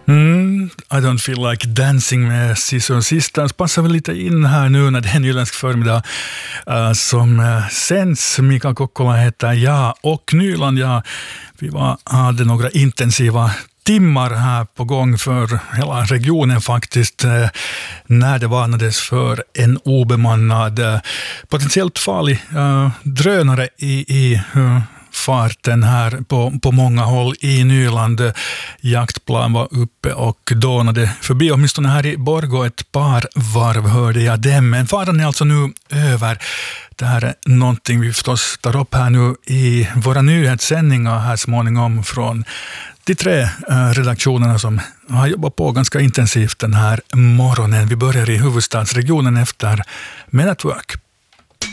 I don't feel like dancing med Scissor Sisters passar väl lite in här nu när det är en jylländsk förmiddag som sänds. Mikael Kokkola heter jag och Nyland, vi hade några intensiva timmar här på gång för hela regionen faktiskt när det varnades för en obemannad potentiellt farlig drönare i farten här på många håll i Nyland. Jaktplan var uppe och dånade förbi, åtminstone här i Borgå ett par varv hörde jag dem, men faran är alltså nu över. Det här är någonting vi förstås tar upp här nu i våra nyhetssändningar här småningom från de 3 redaktionerna som har jobbat på ganska intensivt den här morgonen. Vi börjar i huvudstadsregionen efter Men at Work.